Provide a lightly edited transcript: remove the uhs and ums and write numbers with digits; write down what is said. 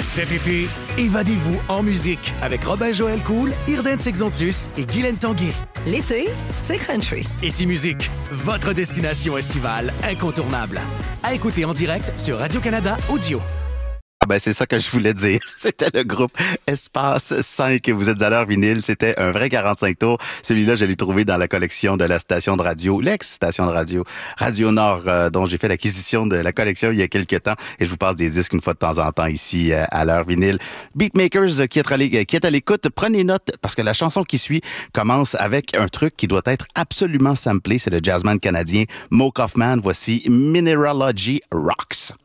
Cet été, évadez-vous en musique avec Robin-Joël Cool, Irden Sexontus et Guylaine Tanguay. L'été, c'est country. Ici Musique, votre destination estivale incontournable. À écouter en direct sur Radio-Canada Audio. Ben, c'est ça que je voulais dire. C'était le groupe Espace 5. Vous êtes à l'heure vinyle. C'était un vrai 45 tours. Celui-là, je l'ai trouvé dans la collection de la station de radio, l'ex-station de radio, Radio Nord, dont j'ai fait l'acquisition de la collection il y a quelques temps. Et je vous passe des disques une fois de temps en temps ici à l'heure vinyle. Beatmakers qui est à l'écoute, prenez note parce que la chanson qui suit commence avec un truc qui doit être absolument samplé. C'est le jazzman canadien Mo Kaufman. Voici Mineralogy Rocks.